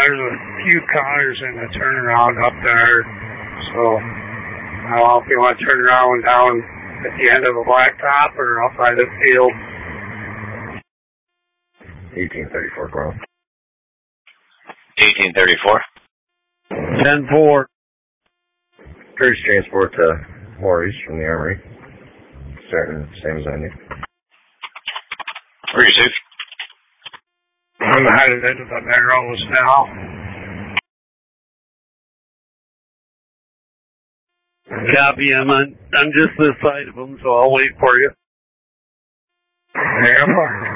there's a few cars in the turnaround up there, so I don't know if you want to turn around down at the end of the blacktop or outside the field. 1834, Carl. 1834. 10-4. Cruise transport to Voorhees from the Armory. Starting same as I knew. Where are you, Steve? I'm headed into the Narrows now. Copy, I'm just this side of them, so I'll wait for you. Yeah.